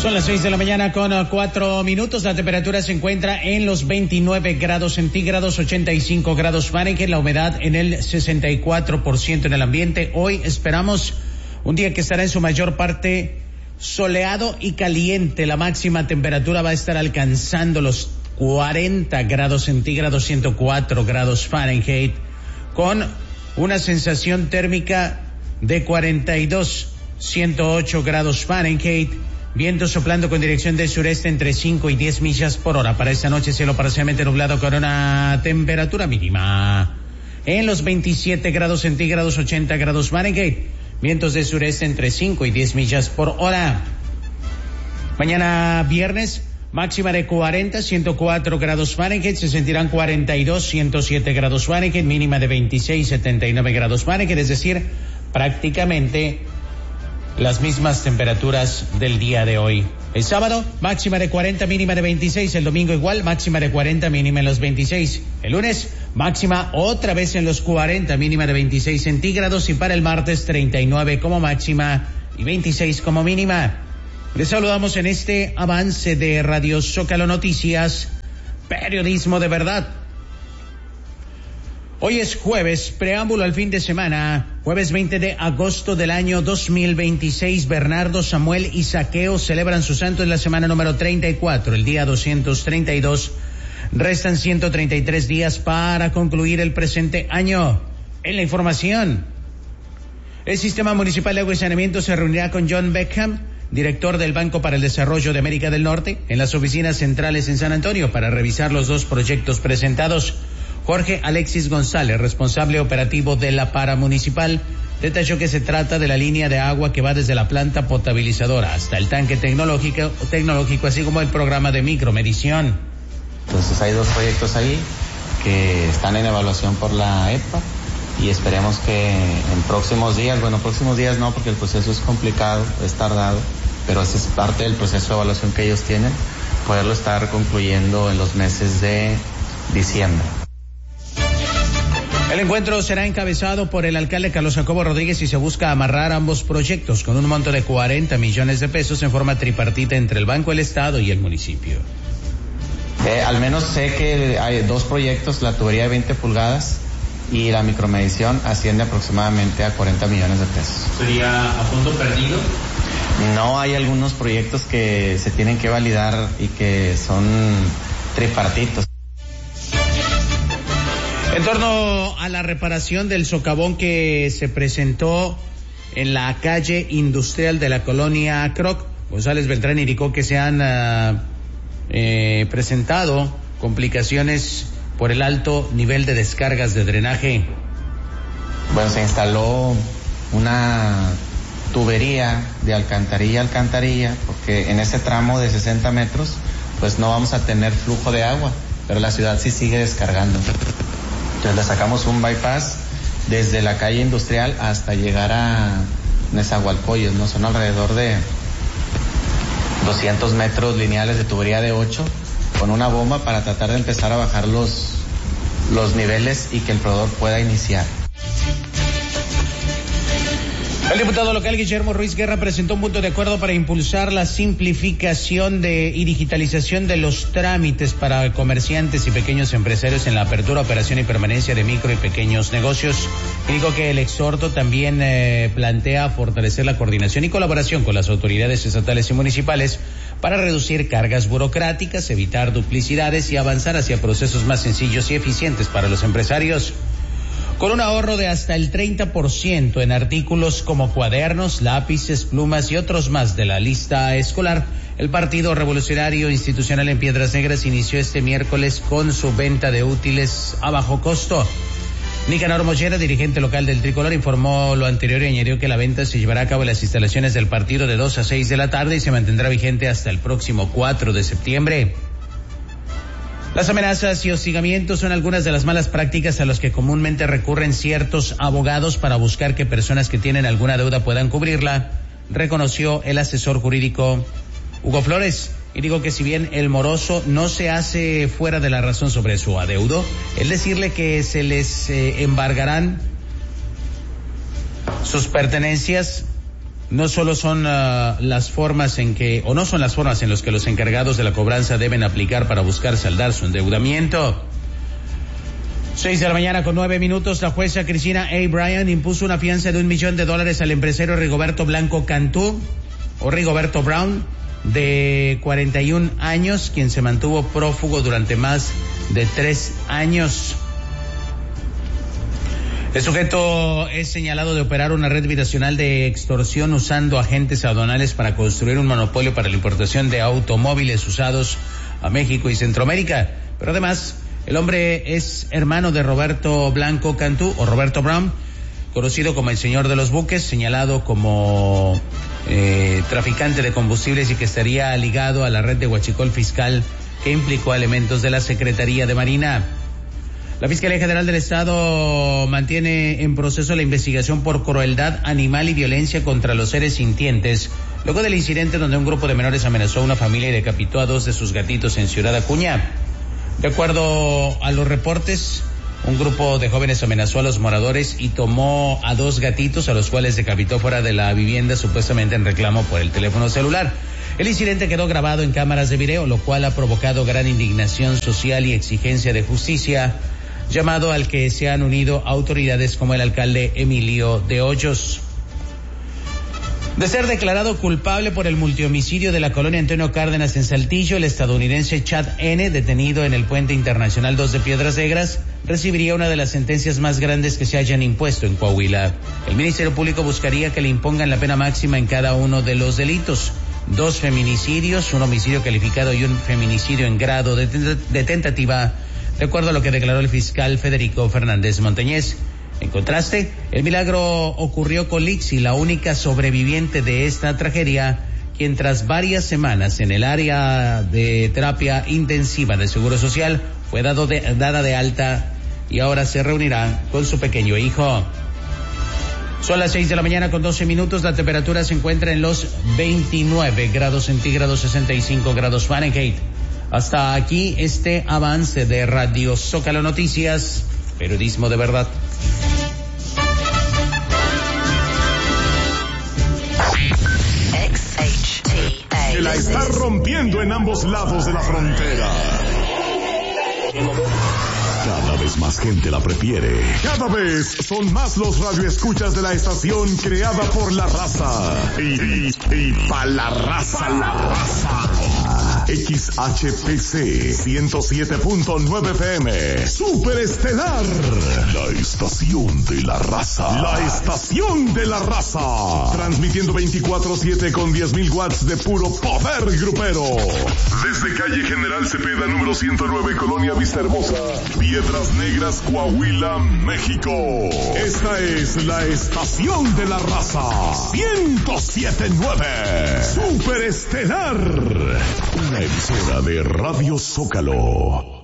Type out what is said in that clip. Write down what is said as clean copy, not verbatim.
Son las 6 de la mañana con 4 minutos. La temperatura se encuentra en los 29 grados centígrados, 85 grados Fahrenheit, la humedad en el 64% en el ambiente. Hoy esperamos un día que estará en su mayor parte soleado y caliente. La máxima temperatura va a estar alcanzando los 40 grados centígrados, 104 grados Fahrenheit, con una sensación térmica de 42, 108 grados Fahrenheit. Viento soplando con dirección del sureste entre 5 y 10 millas por hora. Para esta noche, cielo parcialmente nublado con una temperatura mínima en los 27 grados centígrados, 80 grados Fahrenheit. Vientos del sureste entre 5 y 10 millas por hora. Mañana viernes, máxima de 40, 104 grados Fahrenheit. Se sentirán 42, 107 grados Fahrenheit. Mínima de 26, 79 grados Fahrenheit. Es decir, prácticamente las mismas temperaturas del día de hoy. El sábado, máxima de 40, mínima de 26. El domingo igual, máxima de 40, mínima en los 26. El lunes, máxima otra vez en los 40, mínima de 26 centígrados. Y para el martes, 39 como máxima y 26 como mínima. Les saludamos en este avance de Radio Zócalo Noticias, periodismo de verdad. Hoy es jueves, preámbulo al fin de semana, jueves 20 de agosto del año 2026. Bernardo, Samuel y Zaqueo celebran su santo en la semana número 34, el día 232. Restan 133 días para concluir el presente año. En la información, el Sistema Municipal de Agua y Saneamiento se reunirá con John Beckham, director del Banco para el Desarrollo de América del Norte, en las oficinas centrales en San Antonio para revisar los dos proyectos presentados. Jorge Alexis González, responsable operativo de la Paramunicipal, detalló que se trata de la línea de agua que va desde la planta potabilizadora hasta el tanque tecnológico, así como el programa de micromedición. Entonces hay dos proyectos ahí que están en evaluación por la EPA y esperemos que en próximos días no, porque el proceso es complicado, es tardado, pero esa es parte del proceso de evaluación que ellos tienen, poderlo estar concluyendo en los meses de diciembre. El encuentro será encabezado por el alcalde Carlos Jacobo Rodríguez y se busca amarrar ambos proyectos con un monto de 40 millones de pesos en forma tripartita entre el Banco, el Estado y el municipio. Al menos sé que hay dos proyectos, la tubería de 20 pulgadas y la micromedición asciende aproximadamente a 40 millones de pesos. ¿Sería a fondo perdido? No, hay algunos proyectos que se tienen que validar y que son tripartitos. En torno a la reparación del socavón que se presentó en la calle industrial de la colonia Croc, González Beltrán indicó que se han presentado complicaciones por el alto nivel de descargas de drenaje. Bueno, se instaló una tubería de alcantarilla a alcantarilla, porque en ese tramo de 60 metros, pues no vamos a tener flujo de agua, pero la ciudad sí sigue descargando. Entonces le sacamos un bypass desde la calle industrial hasta llegar a Nezahualcóyotl, ¿no? Son alrededor de 200 metros lineales de tubería de 8 con una bomba para tratar de empezar a bajar los niveles y que el proveedor pueda iniciar. El diputado local Guillermo Ruiz Guerra presentó un punto de acuerdo para impulsar la simplificación y digitalización de los trámites para comerciantes y pequeños empresarios en la apertura, operación y permanencia de micro y pequeños negocios. Dijo que el exhorto también plantea fortalecer la coordinación y colaboración con las autoridades estatales y municipales para reducir cargas burocráticas, evitar duplicidades y avanzar hacia procesos más sencillos y eficientes para los empresarios. Con un ahorro de hasta el 30% en artículos como cuadernos, lápices, plumas y otros más de la lista escolar, el Partido Revolucionario Institucional en Piedras Negras inició este miércoles con su venta de útiles a bajo costo. Nicanor Mollera, dirigente local del Tricolor, informó lo anterior y añadió que la venta se llevará a cabo en las instalaciones del partido de 2 a 6 de la tarde y se mantendrá vigente hasta el próximo 4 de septiembre. Las amenazas y hostigamientos son algunas de las malas prácticas a las que comúnmente recurren ciertos abogados para buscar que personas que tienen alguna deuda puedan cubrirla, reconoció el asesor jurídico Hugo Flores, y dijo que si bien el moroso no se hace fuera de la razón sobre su adeudo, el decirle que se les embargarán sus pertenencias no solo son las formas en que, o no son las formas en las que los encargados de la cobranza deben aplicar para buscar saldar su endeudamiento. 6:09 a.m, la jueza Cristina A. Bryan impuso una fianza de $1 millón al empresario Rigoberto Blanco Cantú, o Rigoberto Brown, de 41 años, quien se mantuvo prófugo durante más de 3 años. El sujeto es señalado de operar una red binacional de extorsión usando agentes aduanales para construir un monopolio para la importación de automóviles usados a México y Centroamérica. Pero además, el hombre es hermano de Roberto Blanco Cantú, o Roberto Brown, conocido como el señor de los buques, señalado como traficante de combustibles y que estaría ligado a la red de huachicol fiscal que implicó a elementos de la Secretaría de Marina. La Fiscalía General del Estado mantiene en proceso la investigación por crueldad animal y violencia contra los seres sintientes, luego del incidente donde un grupo de menores amenazó a una familia y decapitó a 2 de sus gatitos en Ciudad Acuña. De acuerdo a los reportes, un grupo de jóvenes amenazó a los moradores y tomó a 2 gatitos, a los cuales decapitó fuera de la vivienda, supuestamente en reclamo por el teléfono celular. El incidente quedó grabado en cámaras de video, lo cual ha provocado gran indignación social y exigencia de justicia, llamado al que se han unido autoridades como el alcalde Emilio de Hoyos. De ser declarado culpable por el multihomicidio de la colonia Antonio Cárdenas en Saltillo, el estadounidense Chad N., detenido en el Puente Internacional 2 de Piedras Negras, recibiría una de las sentencias más grandes que se hayan impuesto en Coahuila. El Ministerio Público buscaría que le impongan la pena máxima en cada uno de los delitos: 2 feminicidios, un homicidio calificado y un feminicidio en grado de tentativa, de acuerdo a lo que declaró el fiscal Federico Fernández Montañez. En contraste, el milagro ocurrió con Lixi, la única sobreviviente de esta tragedia, quien tras varias semanas en el área de terapia intensiva del Seguro Social fue dada de alta y ahora se reunirá con su pequeño hijo. Son las 6:12 a.m, la temperatura se encuentra en los 29 grados centígrados, 65 grados Fahrenheit. Hasta aquí este avance de Radio Zócalo Noticias, periodismo de verdad. Se la está rompiendo en ambos lados de la frontera. Cada vez más gente la prefiere. Cada vez son más los radioescuchas de la estación creada por la raza. Y pa' la raza. XHPC 107.9 FM. Superestelar. La estación de la raza. La estación de la raza. Transmitiendo 24/7 con 10,000 watts de puro poder grupero. Desde calle General Cepeda, número 109, Colonia Vista Hermosa, Piedras Negras, Coahuila, México. Esta es la estación de la raza. 107.9. Superestelar. Una emisora de Radio Zócalo.